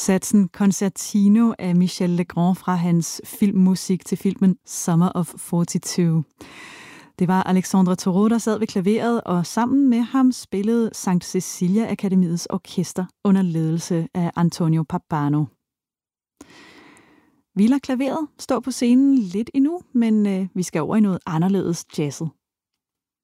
Satsen Concertino af Michel Legrand fra hans filmmusik til filmen Summer of 42. Det var Alexandre Thoreau, der sad ved klaveret, og sammen med ham spillede St. Cecilia Akademiets orkester under ledelse af Antonio Pappano. Vi lader klaveret stå på scenen lidt endnu, men vi skal over i noget anderledes jazzet.